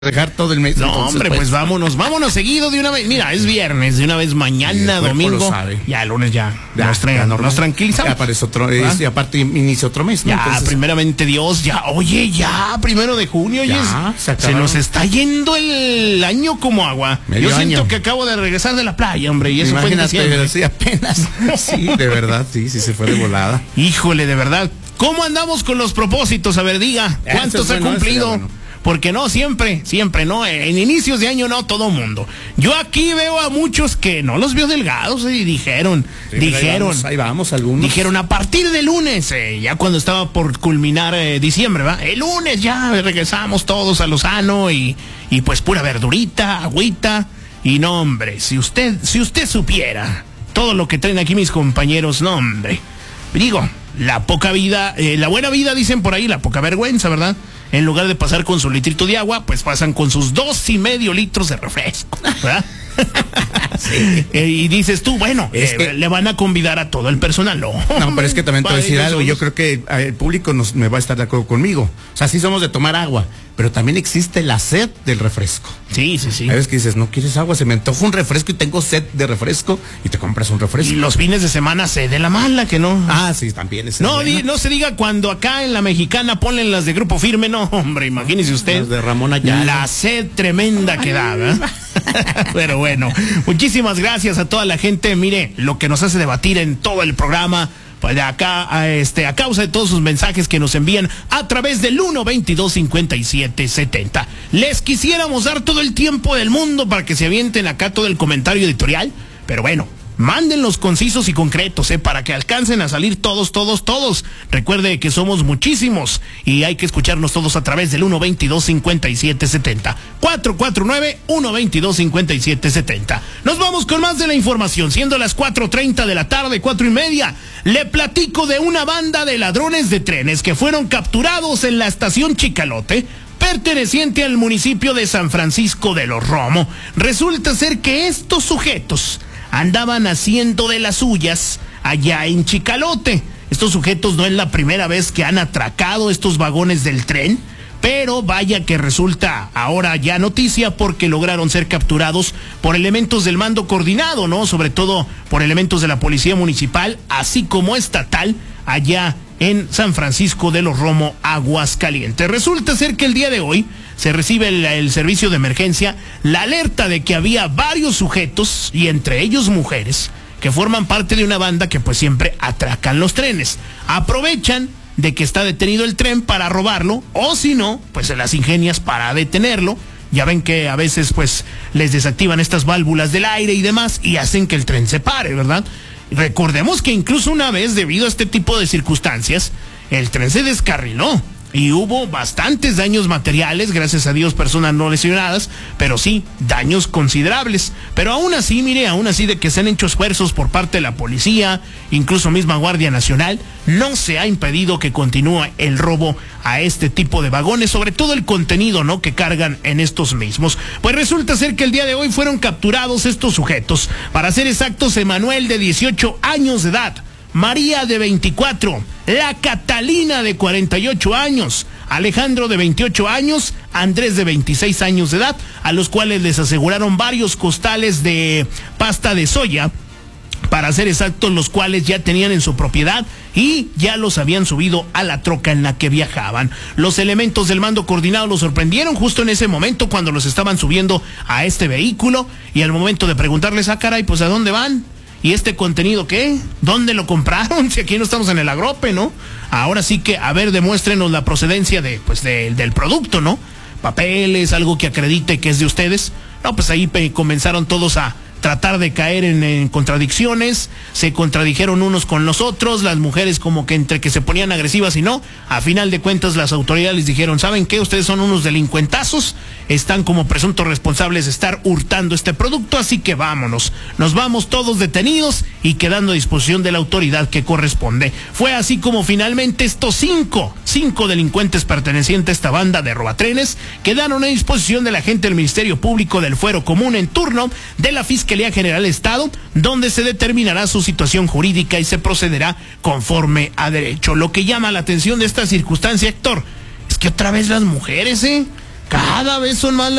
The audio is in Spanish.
dejar todo el mes. No, entonces, hombre, pues vámonos seguido de una vez. Mira, es viernes, de una vez mañana, domingo. Ya el lunes ya nos tranquilizamos. Ya aparece otro, y aparte inicia otro mes, ¿no? Ya, entonces, primeramente Dios, ya, oye, ya, 1 de junio, ya, se nos está yendo el año como agua. Yo siento que acabo de regresar de la playa, hombre, y eso fue en diciembre. Sí, apenas. Sí, de verdad, sí, se fue de volada. Híjole, de verdad. ¿Cómo andamos con los propósitos? A ver, diga, ¿cuántos ha cumplido? Porque no, siempre, no, en inicios de año no, todo mundo. Yo aquí veo a muchos que no los veo delgados y dijeron. Ahí vamos, algunos. Dijeron a partir de lunes, ya cuando estaba por culminar diciembre, ¿va? El lunes ya regresamos todos a lo sano y pues pura verdurita, agüita. Y no, hombre, si usted supiera todo lo que traen aquí mis compañeros, no, hombre. Digo, la poca vida, la buena vida dicen por ahí, la poca vergüenza, ¿verdad? En lugar de pasar con su litrito de agua, pues pasan con sus 2.5 litros de refresco, ¿verdad? Sí. Y dices tú, bueno, es que le van a convidar a todo el personal. No, pero es que también te voy a decir algo. Yo creo que el público me va a estar de acuerdo conmigo. O sea, sí somos de tomar agua, pero también existe la sed del refresco. Sí. A veces que dices, no quieres agua, se me antoja un refresco y tengo sed de refresco y te compras un refresco. Y los fines de semana sed de la mala, que no. Ah, sí, también es. No se diga cuando acá en la Mexicana ponen las de Grupo Firme, no, hombre, imagínese usted. Las de Ramón Ayala. La sed tremenda que da, ¿verdad? Pero bueno, muchísimas gracias a toda la gente. Mire, lo que nos hace debatir en todo el programa. Pues de acá, a causa de todos sus mensajes que nos envían a través del 122-5770. Les quisiéramos dar todo el tiempo del mundo para que se avienten acá todo el comentario editorial, pero bueno, mándenlos concisos y concretos, para que alcancen a salir todos. Recuerde que somos muchísimos y hay que escucharnos todos a través del 122-5770. 449-122-5770. Nos vamos con más de la información, siendo las 4:30 de la tarde, 4:30. Le platico de una banda de ladrones de trenes que fueron capturados en la estación Chicalote, perteneciente al municipio de San Francisco de los Romo. Resulta ser que estos sujetos andaban haciendo de las suyas allá en Chicalote. Estos sujetos no es la primera vez que han atracado estos vagones del tren, pero vaya que resulta ahora ya noticia porque lograron ser capturados por elementos del mando coordinado, ¿no? Sobre todo por elementos de la policía municipal, así como estatal, allá en San Francisco de los Romo, Aguascalientes. Resulta ser que el día de hoy se recibe el servicio de emergencia la alerta de que había varios sujetos, y entre ellos mujeres, que forman parte de una banda que pues siempre atracan los trenes. Aprovechan de que está detenido el tren para robarlo, o si no, pues se las ingenias para detenerlo. Ya ven que a veces pues les desactivan estas válvulas del aire y demás y hacen que el tren se pare, ¿verdad? Recordemos que incluso una vez, debido a este tipo de circunstancias, el tren se descarriló y hubo bastantes daños materiales, gracias a Dios personas no lesionadas, pero sí daños considerables. Pero aún así de que se han hecho esfuerzos por parte de la policía, incluso misma Guardia Nacional, no se ha impedido que continúe el robo a este tipo de vagones, sobre todo el contenido, ¿no?, que cargan en estos mismos. Pues resulta ser que el día de hoy fueron capturados estos sujetos. Para ser exactos, Emanuel, de 18 años de edad, María, de 24, la Catalina, de 48 años, Alejandro, de 28 años, Andrés, de 26 años de edad, a los cuales les aseguraron varios costales de pasta de soya, para ser exactos, los cuales ya tenían en su propiedad y ya los habían subido a la troca en la que viajaban. Los elementos del mando coordinado los sorprendieron justo en ese momento cuando los estaban subiendo a este vehículo, y al momento de preguntarles, caray, pues ¿a dónde van? ¿Y este contenido qué? ¿Dónde lo compraron? Si aquí no estamos en el agrope, ¿no? Ahora sí que, a ver, demuéstrenos la procedencia del producto, ¿no? Papeles, algo que acredite que es de ustedes. No, pues ahí comenzaron todos a tratar de caer en contradicciones, se contradijeron unos con los otros, las mujeres como que entre que se ponían agresivas y no, a final de cuentas las autoridades les dijeron, ¿saben qué? Ustedes son unos delincuentazos, están como presuntos responsables de estar hurtando este producto, así que vámonos, nos vamos todos detenidos y quedando a disposición de la autoridad que corresponde. Fue así como finalmente estos cinco delincuentes pertenecientes a esta banda de robatrenes quedaron a disposición de la agente del Ministerio Público del Fuero Común en turno de la Fiscalía General del Estado, donde se determinará su situación jurídica y se procederá conforme a derecho. Lo que llama la atención de esta circunstancia, Héctor, es que otra vez las mujeres, Cada vez son más